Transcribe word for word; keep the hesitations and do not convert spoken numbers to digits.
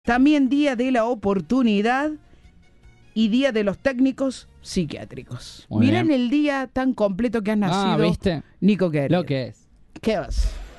También Día de la Oportunidad y Día de los Técnicos Psiquiátricos. Muy Miren bien. el día tan completo que has nacido, Ah, ¿viste? Nico Querido. Lo que es. ¿Qué vas?